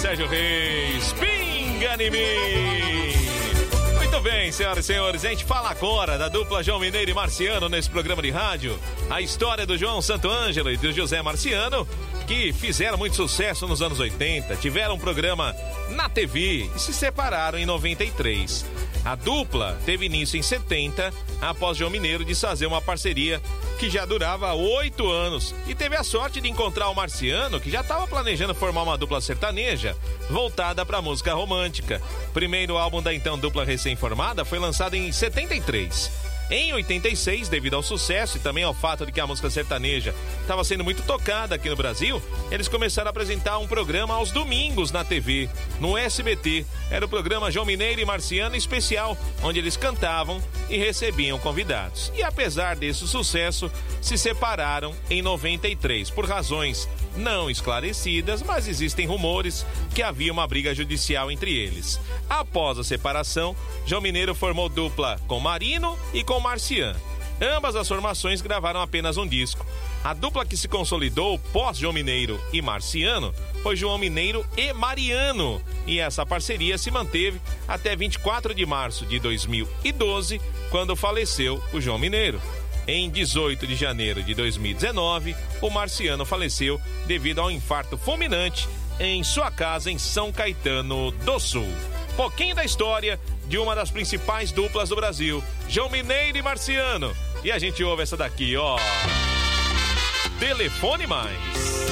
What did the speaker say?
Sérgio Reis, Pinga em mim. Muito bem, senhoras e senhores, a gente fala agora da dupla João Mineiro e Marciano nesse programa de rádio. A história do João Santo Ângelo e do José Marciano, que fizeram muito sucesso nos anos 80, tiveram um programa na TV e se separaram em 93. A dupla teve início em 70, após João Mineiro desfazer uma parceria que já durava 8 anos e teve a sorte de encontrar o Marciano, que já estava planejando formar uma dupla sertaneja voltada para a música romântica. O primeiro álbum da então dupla recém-formada foi lançado em 73. Em 86, devido ao sucesso e também ao fato de que a música sertaneja estava sendo muito tocada aqui no Brasil, eles começaram a apresentar um programa aos domingos na TV, no SBT. Era o programa João Mineiro e Marciano Especial, onde eles cantavam e recebiam convidados. E apesar desse sucesso, se separaram em 93, por razões não esclarecidas, mas existem rumores que havia uma briga judicial entre eles. Após a separação, João Mineiro formou dupla com Marino e com Marciano. Ambas as formações gravaram apenas um disco. A dupla que se consolidou pós João Mineiro e Marciano foi João Mineiro e Mariano, e essa parceria se manteve até 24 de março de 2012, quando faleceu o João Mineiro. Em 18 de janeiro de 2019, o Marciano faleceu devido a um infarto fulminante em sua casa em São Caetano do Sul. Pouquinho da história de uma das principais duplas do Brasil, João Mineiro e Marciano. E a gente ouve essa daqui, ó. Telefone Mais.